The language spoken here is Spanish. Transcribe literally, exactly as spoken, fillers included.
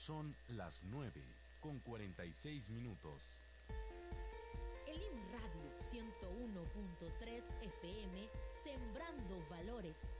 Son las nueve con cuarenta y seis minutos. El I N Radio ciento uno punto tres F M, sembrando valores.